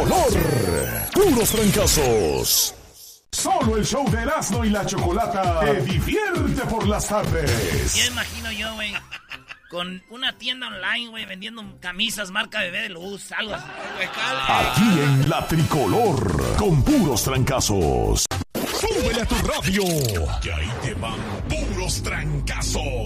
tricolor. Puros trancazos. Solo el show de Erasmo y la Chocolata te divierte por las tardes. Ya imagino yo, güey, con una tienda online, güey, vendiendo camisas marca Bebé de Luz, algo así. Aquí en la tricolor, con puros trancazos. ¡Súbele a tu radio! Que ahí te van puros trancazos.